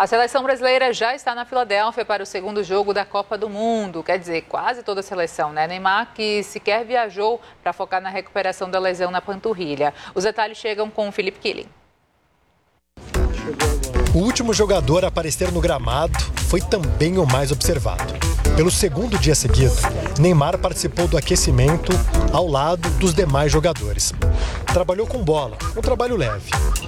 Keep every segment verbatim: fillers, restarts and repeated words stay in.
A seleção brasileira já está na Filadélfia para o segundo jogo da Copa do Mundo. Quer dizer, quase toda a seleção, né? Neymar, que sequer viajou para focar na recuperação da lesão na panturrilha. Os detalhes chegam com o Felipe Killing. O último jogador a aparecer no gramado foi também o mais observado. Pelo segundo dia seguido, Neymar participou do aquecimento ao lado dos demais jogadores. Trabalhou com bola, um trabalho leve.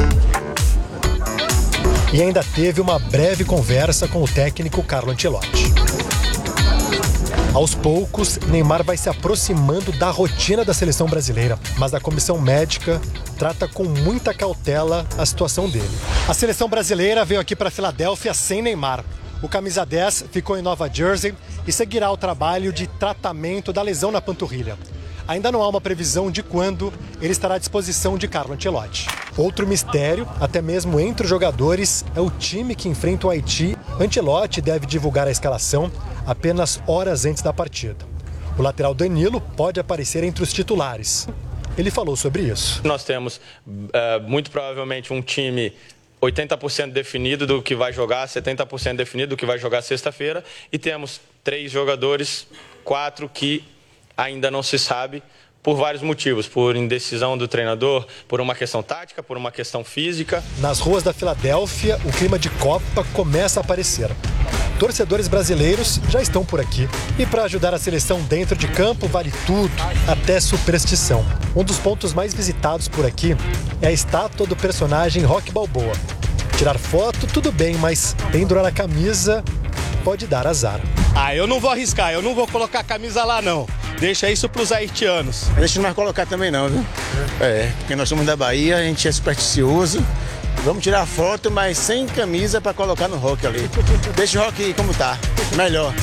E ainda teve uma breve conversa com o técnico Carlo Ancelotti. Aos poucos, Neymar vai se aproximando da rotina da seleção brasileira, mas a comissão médica trata com muita cautela a situação dele. A seleção brasileira veio aqui para a Filadélfia sem Neymar. O camisa dez ficou em Nova Jersey e seguirá o trabalho de tratamento da lesão na panturrilha. Ainda não há uma previsão de quando ele estará à disposição de Carlo Ancelotti. Outro mistério, até mesmo entre os jogadores, é o time que enfrenta o Haiti. Ancelotti deve divulgar a escalação apenas horas antes da partida. O lateral Danilo pode aparecer entre os titulares. Ele falou sobre isso. Nós temos uh, muito provavelmente um time oitenta por cento definido do que vai jogar, setenta por cento definido do que vai jogar sexta-feira, e temos três jogadores, quatro que ainda não se sabe, por vários motivos, por indecisão do treinador, por uma questão tática, por uma questão física. Nas ruas da Filadélfia, o clima de Copa começa a aparecer. Torcedores brasileiros já estão por aqui. E para ajudar a seleção dentro de campo, vale tudo, até superstição. Um dos pontos mais visitados por aqui é a estátua do personagem Rocky Balboa. Tirar foto, tudo bem, mas pendurar a camisa pode dar azar. Ah, eu não vou arriscar, eu não vou colocar a camisa lá, não. Deixa isso para os haitianos. Deixa nós colocar também não, viu? É, porque nós somos da Bahia, a gente é supersticioso. Vamos tirar foto, mas sem camisa para colocar no rock ali. Deixa o rock como tá, melhor.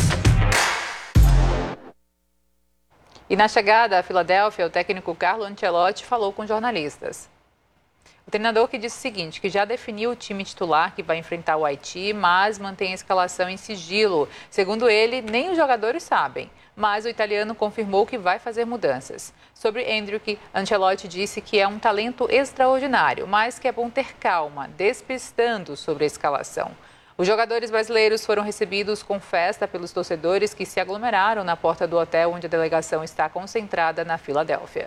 E na chegada à Filadélfia, o técnico Carlo Ancelotti falou com jornalistas. O treinador que disse o seguinte, que já definiu o time titular que vai enfrentar o Haiti, mas mantém a escalação em sigilo. Segundo ele, nem os jogadores sabem, mas o italiano confirmou que vai fazer mudanças. Sobre Endrick, Ancelotti disse que é um talento extraordinário, mas que é bom ter calma, despistando sobre a escalação. Os jogadores brasileiros foram recebidos com festa pelos torcedores que se aglomeraram na porta do hotel onde a delegação está concentrada na Filadélfia.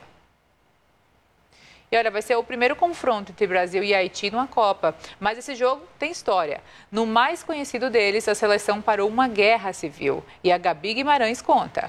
E olha, vai ser o primeiro confronto entre Brasil e Haiti numa Copa. Mas esse jogo tem história. No mais conhecido deles, a seleção parou uma guerra civil. E a Gabi Guimarães conta.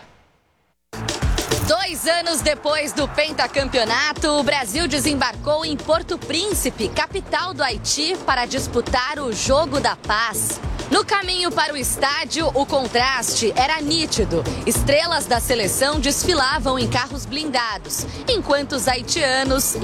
Dois anos depois do pentacampeonato, o Brasil desembarcou em Porto Príncipe, capital do Haiti, para disputar o Jogo da Paz. No caminho para o estádio, o contraste era nítido. Estrelas da seleção desfilavam em carros blindados, enquanto os haitianos